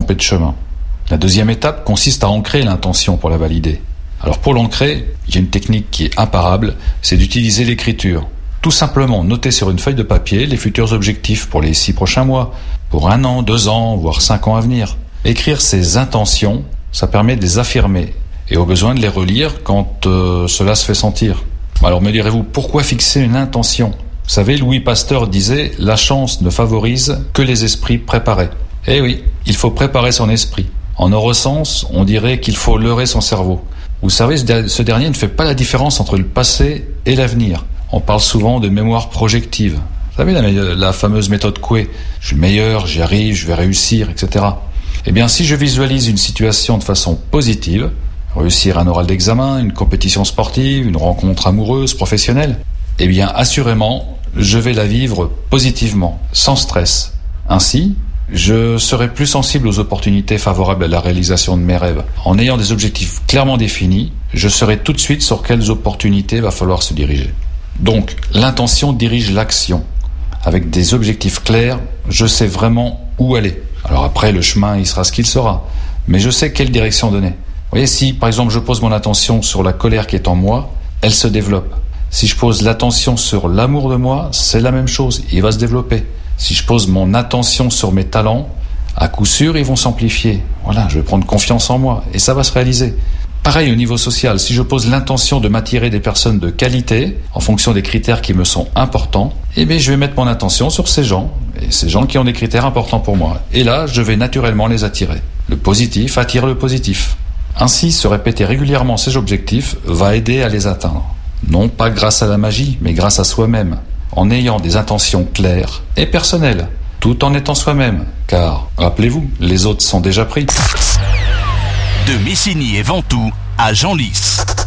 tromper de chemin. La deuxième étape consiste à ancrer l'intention pour la valider. Alors pour l'ancrer, il y a une technique qui est imparable, c'est d'utiliser l'écriture. Tout simplement noter sur une feuille de papier les futurs objectifs pour les 6 prochains mois, pour 1 an, 2 ans, voire 5 ans à venir. Écrire ses intentions, ça permet de les affirmer et au besoin de les relire quand cela se fait sentir. Alors me direz-vous, pourquoi fixer une intention ? Vous savez, Louis Pasteur disait « La chance ne favorise que les esprits préparés ». Eh oui, il faut préparer son esprit. En neurosciences, on dirait qu'il faut leurrer son cerveau. Vous savez, ce dernier ne fait pas la différence entre le passé et l'avenir. On parle souvent de mémoire projective. Vous savez, la fameuse méthode Coué. Je suis le meilleur, j'y arrive, je vais réussir, etc. Eh bien, si je visualise une situation de façon positive, réussir un oral d'examen, une compétition sportive, une rencontre amoureuse, professionnelle, eh bien, assurément, je vais la vivre positivement, sans stress. Ainsi, je serai plus sensible aux opportunités favorables à la réalisation de mes rêves. En ayant des objectifs clairement définis, je saurai tout de suite sur quelles opportunités va falloir se diriger. Donc, l'intention dirige l'action. Avec des objectifs clairs, je sais vraiment où aller. Alors après, le chemin, il sera ce qu'il sera. Mais je sais quelle direction donner. Vous voyez, si par exemple je pose mon attention sur la colère qui est en moi, elle se développe. Si je pose l'attention sur l'amour de moi, c'est la même chose, il va se développer. Si je pose mon attention sur mes talents, à coup sûr, ils vont s'amplifier. Voilà, je vais prendre confiance en moi et ça va se réaliser. Pareil au niveau social, si je pose l'intention de m'attirer des personnes de qualité, en fonction des critères qui me sont importants, eh bien je vais mettre mon attention sur ces gens, et ces gens qui ont des critères importants pour moi. Et là, je vais naturellement les attirer. Le positif attire le positif. Ainsi, se répéter régulièrement ces objectifs va aider à les atteindre. Non pas grâce à la magie, mais grâce à soi-même, en ayant des intentions claires et personnelles, tout en étant soi-même, car, rappelez-vous, les autres sont déjà pris. De Messigny et Ventoux à Genlis.